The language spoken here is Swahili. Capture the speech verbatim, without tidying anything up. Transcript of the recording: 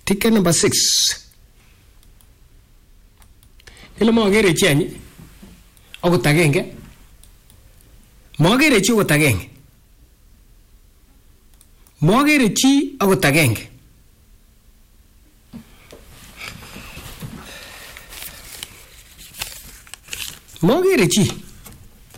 Ticket number six. Ile magere chi any akot agenge. Magere chi akot agenge. Magere chi akot agenge. Magere chi